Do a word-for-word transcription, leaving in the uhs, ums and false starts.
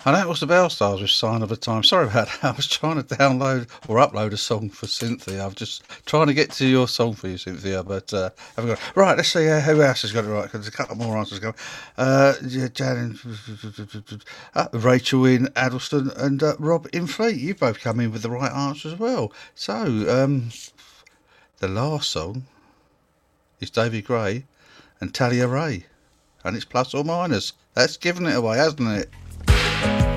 And that was the Bellstars with Sign of the Time. Sorry about that. I was trying to download or upload a song for Cynthia. I'm just trying to get to your song for you, Cynthia, but uh, I haven't got it. Right, let's see uh, who else has got it right, because there's a couple more answers going. Uh, yeah, Jan in, uh, Rachel in Addleston and uh, Rob in Fleet. You both come in with the right answer as well. So, um, the last song is David Gray and Talia Ray. And it's plus or minus. That's giving it away, hasn't it?